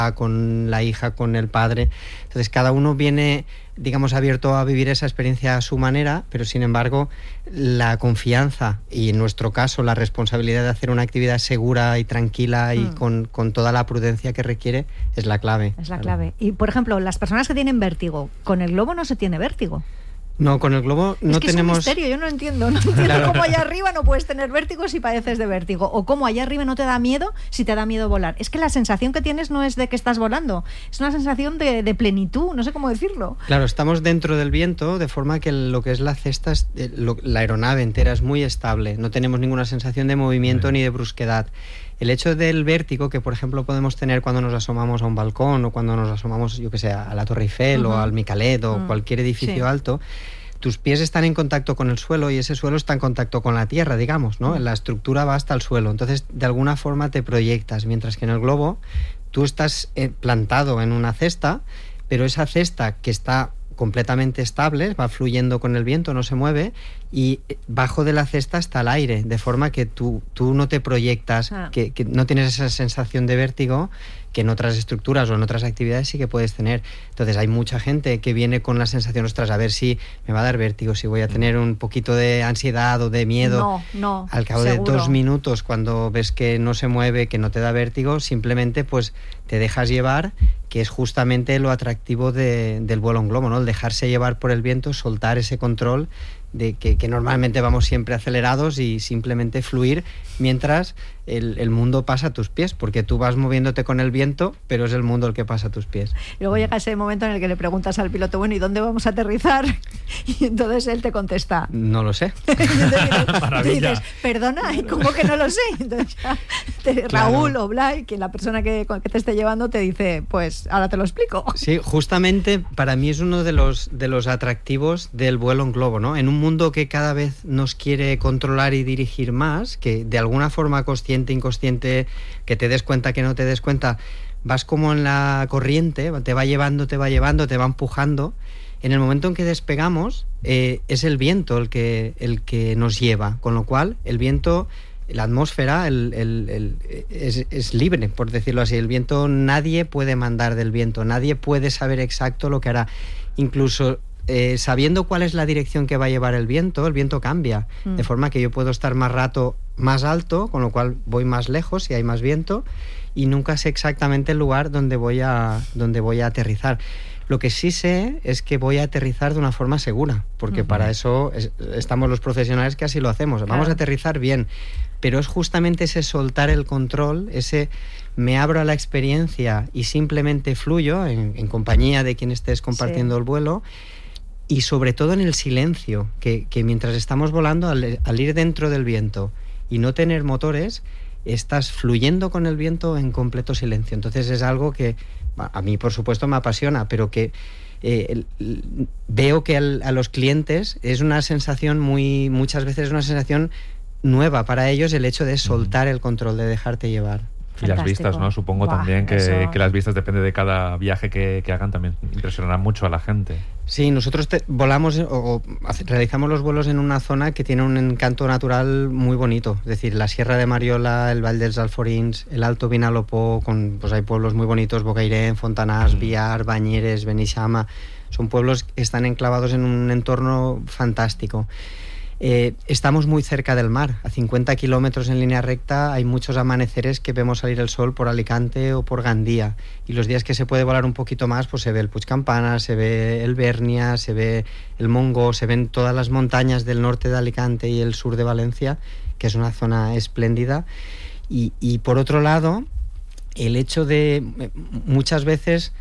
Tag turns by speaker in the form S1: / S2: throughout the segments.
S1: con la hija, con el padre. Entonces cada uno viene, digamos, abierto a vivir esa experiencia a su manera, pero sin embargo la confianza y en nuestro caso la responsabilidad de hacer una actividad segura y tranquila y con toda la prudencia que requiere es la clave.
S2: Es la clave. Y por ejemplo, las personas que tienen vértigo, con el globo no se tiene vértigo.
S1: No, con el globo no tenemos...
S2: Es un misterio, yo no entiendo claro. Cómo allá arriba no puedes tener vértigo si padeces de vértigo, o cómo allá arriba no te da miedo si te da miedo volar. Es que la sensación que tienes no es de que estás volando, es una sensación de plenitud, no sé cómo decirlo.
S1: Claro, estamos dentro del viento, de forma que lo que es la cesta, la aeronave entera es muy estable, no tenemos ninguna sensación de movimiento ni de brusquedad. El hecho del vértigo que, por ejemplo, podemos tener cuando nos asomamos a un balcón o cuando nos asomamos, yo que sé, a la Torre Eiffel o al Micalet o cualquier edificio alto, tus pies están en contacto con el suelo y ese suelo está en contacto con la tierra, digamos, ¿no? La estructura va hasta el suelo, entonces de alguna forma te proyectas, mientras que en el globo tú estás plantado en una cesta, pero esa cesta que está completamente estable, va fluyendo con el viento, no se mueve, y bajo de la cesta está el aire, de forma que tú no te proyectas, que no tienes esa sensación de vértigo que en otras estructuras o en otras actividades sí que puedes tener. Entonces hay mucha gente que viene con la sensación, ostras, a ver si me va a dar vértigo, si voy a tener un poquito de ansiedad o de miedo.
S2: No,
S1: al cabo seguro. De 2 minutos, cuando ves que no se mueve, que no te da vértigo, simplemente pues te dejas llevar, que es justamente lo atractivo del vuelo en globo, ¿no? El dejarse llevar por el viento, soltar ese control de que normalmente vamos siempre acelerados y simplemente fluir mientras el mundo pasa a tus pies, porque tú vas moviéndote con el viento, pero es el mundo el que pasa a tus pies.
S2: Y luego llega ese momento en el que le preguntas al piloto, bueno, ¿y dónde vamos a aterrizar? Y entonces él te contesta,
S1: no lo sé.
S2: Te dices, perdona, ¿cómo que no lo sé? Entonces Raúl o Blay, que la persona que te esté llevando te dice, pues ahora te lo explico.
S1: Sí, justamente para mí es uno de los atractivos del vuelo en globo, ¿no? En un mundo que cada vez nos quiere controlar y dirigir más, que de alguna forma consciente, inconsciente, que te des cuenta, que no te des cuenta, vas como en la corriente, te va llevando, te va empujando. En el momento en que despegamos, es el viento el que nos lleva, con lo cual el viento, la atmósfera es libre, por decirlo así. El viento, nadie puede mandar del viento, nadie puede saber exacto lo que hará. Incluso sabiendo cuál es la dirección que va a llevar el viento cambia, de forma que yo puedo estar más rato más alto, con lo cual voy más lejos si hay más viento, y nunca sé exactamente el lugar donde voy a aterrizar. Lo que sí sé es que voy a aterrizar de una forma segura, porque para eso estamos los profesionales que así lo hacemos. Vamos a aterrizar bien, pero es justamente ese soltar el control, ese me abro a la experiencia y simplemente fluyo en compañía de quien estés compartiendo el vuelo. Y sobre todo en el silencio, que mientras estamos volando, al ir dentro del viento y no tener motores, estás fluyendo con el viento en completo silencio. Entonces es algo que a mí, por supuesto, me apasiona, pero que veo que a los clientes es una sensación muchas veces es una sensación nueva para ellos, el hecho de soltar el control, de dejarte llevar.
S3: Y las vistas, ¿no? Supongo también que las vistas, depende de cada viaje que hagan, también impresionarán mucho a la gente.
S1: Sí, nosotros volamos o realizamos los vuelos en una zona que tiene un encanto natural muy bonito. Es decir, la Sierra de Mariola, el Val dels Alforins, el Alto Vinalopó, pues hay pueblos muy bonitos, Bocairén, Fontanars, Biar, Bañeres, Beneixama. Son pueblos que están enclavados en un entorno fantástico. Estamos muy cerca del mar, a 50 kilómetros en línea recta. Hay muchos amaneceres que vemos salir el sol por Alicante o por Gandía, y los días que se puede volar un poquito más, pues se ve el Puig Campana, se ve el Bernia, se ve el Montgó, se ven todas las montañas del norte de Alicante y el sur de Valencia, que es una zona espléndida. Y por otro lado, el hecho de muchas veces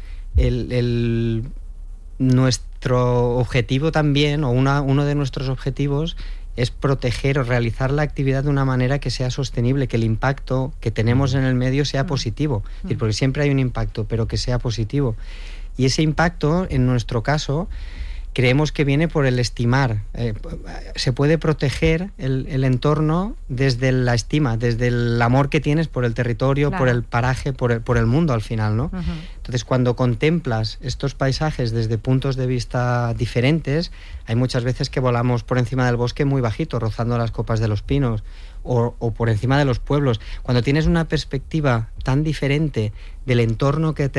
S1: nuestro objetivo también, o uno de nuestros objetivos, es proteger o realizar la actividad de una manera que sea sostenible, que el impacto que tenemos en el medio sea positivo. Es decir, porque siempre hay un impacto, pero que sea positivo. Y ese impacto, en nuestro caso, creemos que viene por el estimar. Se puede proteger el entorno desde la estima, desde el amor que tienes por el territorio, claro, por el paraje, por el mundo al final, ¿no? Entonces, cuando contemplas estos paisajes desde puntos de vista diferentes, hay muchas veces que volamos por encima del bosque muy bajito, rozando las copas de los pinos, o por encima de los pueblos. Cuando tienes una perspectiva tan diferente del entorno que te